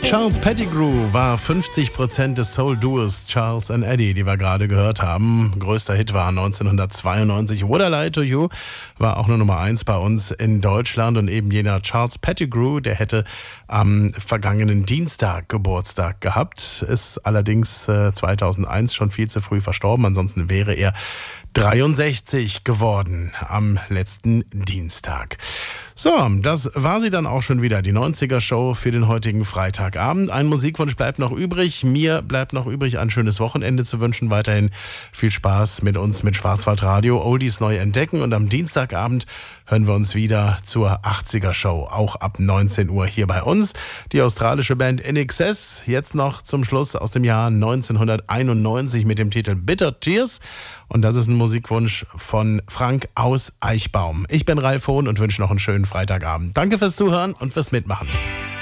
Charles Pettigrew war 50% des Soul-Duos Charles and Eddie, die wir gerade gehört haben. Größter Hit war 1992. What I Lie to You war auch nur Nummer 1 bei uns in Deutschland. Und eben jener Charles Pettigrew, der hätte am vergangenen Dienstag Geburtstag gehabt, ist allerdings 2001 schon viel zu früh verstorben. Ansonsten wäre er 63 geworden am letzten Dienstag. So, das war sie dann auch schon wieder, die 90er-Show für den heutigen Freitagabend. Ein Musikwunsch bleibt noch übrig. Mir bleibt noch übrig, ein schönes Wochenende zu wünschen. Weiterhin viel Spaß mit uns, mit Schwarzwaldradio. Oldies neu entdecken. Und am Dienstagabend hören wir uns wieder zur 80er-Show, auch ab 19 Uhr hier bei uns. Die australische Band INXS, jetzt noch zum Schluss aus dem Jahr 1991 mit dem Titel Bitter Tears. Und das ist ein Musikwunsch von Frank aus Eichbaum. Ich bin Ralf Hohn und wünsche noch einen schönen Freitagabend. Danke fürs Zuhören und fürs Mitmachen.